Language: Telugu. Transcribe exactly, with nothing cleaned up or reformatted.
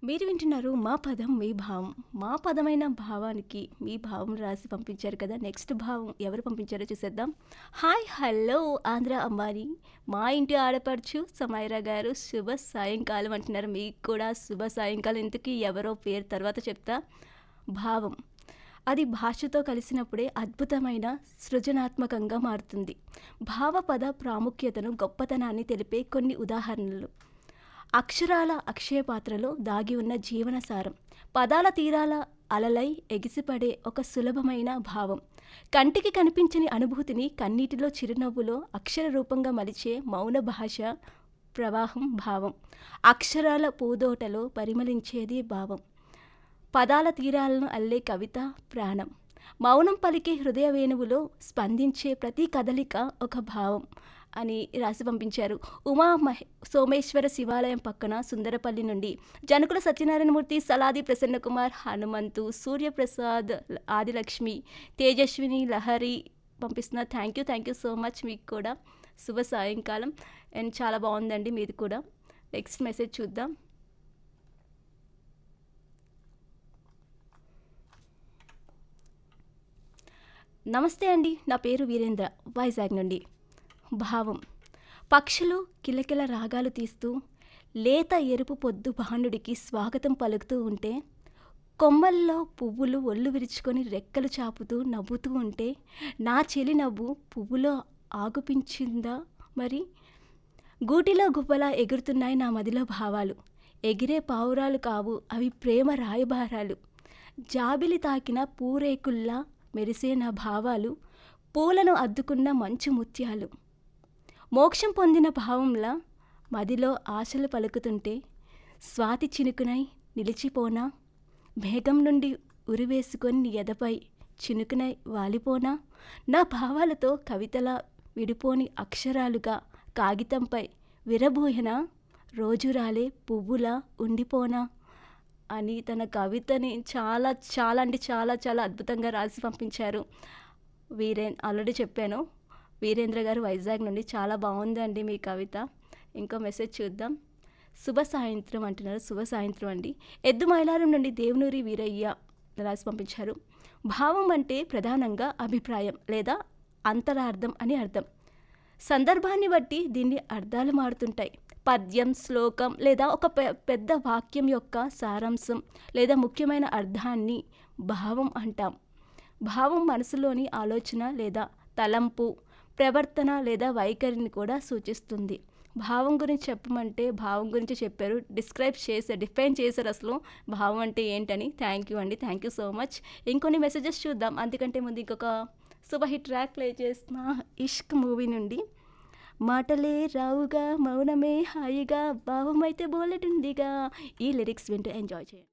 మీరు వింటున్నారు మా పదం మీ భావం. మా పదమైన భావానికి మీ భావం రాసి పంపించారు కదా! నెక్స్ట్ భావం ఎవరు పంపించారో చూసేద్దాం. హాయ్ హలో ఆంధ్ర అమ్మాని, మా ఇంటి ఆడపడుచు సమైరా గారు శుభ సాయంకాలం అంటున్నారు. మీకు కూడా శుభ సాయంకాలం. ఇంతకీ ఎవరో పేరు తర్వాత చెప్తా. భావం అది భాషతో కలిసినప్పుడే అద్భుతమైన సృజనాత్మకంగా మారుతుంది. భావపద ప్రాముఖ్యతను గొప్పతనాన్ని తెలిపే కొన్ని ఉదాహరణలు. అక్షరాల అక్షయ పాత్రలో దాగి ఉన్న జీవనసారం, పదాల తీరాల అలలై ఎగిసిపడే ఒక సులభమైన భావం, కంటికి కనిపించని అనుభూతిని కన్నీటిలో చిరునవ్వులో అక్షర రూపంగా మలిచే మౌన భాష ప్రవాహం భావం, అక్షరాల పూదోటలో పరిమళించేది భావం, పదాల తీరాలను అల్లే కవిత ప్రాణం, మౌనం పలికే హృదయ వేణువులో స్పందించే ప్రతి కదలిక ఒక భావం అని రాసి పంపించారు. ఉమా మహే సోమేశ్వర శివాలయం పక్కన సుందరపల్లి నుండి జనకుల సత్యనారాయణమూర్తి, సలాది ప్రసన్నకుమార్, హనుమంతు, సూర్యప్రసాద్, ఆదిలక్ష్మి, తేజస్విని, లహరి పంపిస్తున్నారు. Thank you thank you so much. మీకు కూడా శుభ సాయంకాలం. అండ్ చాలా బాగుందండి మీది కూడా. నెక్స్ట్ మెసేజ్ చూద్దాం. నమస్తే అండి, నా పేరు వీరేంద్ర, వైజాగ్ నుండి. భావం పక్షులు కిలకిల రాగాలు తీస్తూ లేత ఎరుపు పొద్దు భానుడికి స్వాగతం పలుకుతూ ఉంటే, కొమ్మల్లో పువ్వులు ఒళ్ళు విరుచుకొని రెక్కలు చాపుతూ నవ్వుతూ ఉంటే, నా చెలి నవ్వు పువ్వులో ఆగుపించిందా మరి? గూటిలో గువ్వలా ఎగురుతున్నాయి నా మదిలో భావాలు. ఎగిరే పావురాలు కావు అవి, ప్రేమ రాయబారాలు. జాబిలి తాకిన పూరేకుల్లా మెరిసే నా భావాలు, పూలను అద్దుకున్న మంచు ముత్యాలు. మోక్షం పొందిన భావంలా మదిలో ఆశలు పలుకుతుంటే, స్వాతి చినుకునై నిలిచిపోనా? మేఘం నుండి ఉరివేసుకొని నీ ఎదపై చినుకునై వాలిపోనా? నా భావాలతో కవితలా విడిపోని అక్షరాలుగా కాగితంపై విరబూయనా? రోజు రాలే పువ్వులా ఉండిపోనా అని తన కవితని చాలా చాలా అంటే చాలా చాలా అద్భుతంగా రాసి పంపించారు. వీరే ఆల్రెడీ చెప్పాను, వీరేంద్ర గారు వైజాగ్ నుండి. చాలా బాగుందండి మీ కవిత. ఇంకో మెసేజ్ చూద్దాం. శుభ సాయంత్రం అంటున్నారు. శుభ సాయంత్రం అండి. ఎద్దు మైలారం నుండి దేవునూరి వీరయ్య రాసి పంపించారు. భావం అంటే ప్రధానంగా అభిప్రాయం లేదా అంతరార్థం అని అర్థం. సందర్భాన్ని బట్టి దీన్ని అర్థాలు మారుతుంటాయి. పద్యం, శ్లోకం లేదా ఒక పె పెద్ద వాక్యం యొక్క సారాంశం లేదా ముఖ్యమైన అర్థాన్ని భావం అంటాం. భావం మనసులోని ఆలోచన లేదా తలంపు, ప్రవర్తన లేదా వైఖరిని కూడా సూచిస్తుంది. భావం గురించి చెప్పమంటే భావం గురించి చెప్పారు, డిస్క్రైబ్ చేశారు, డిఫైన్ చేశారు అసలు భావం అంటే ఏంటని. థ్యాంక్ యూ అండి, థ్యాంక్ యూ సో మచ్. ఇంకొన్ని మెసేజెస్ చూద్దాం. అందుకంటే ముందు ఇంకొక సూపర్ హిట్ ట్రాక్ ప్లే చేసిన ఇష్క్ మూవీ నుండి. మాటలే రావుగా మౌనమే హాయిగా భావం అయితే బోలెటుందిగా, ఈ లిరిక్స్ వింటూ ఎంజాయ్ చేయండి.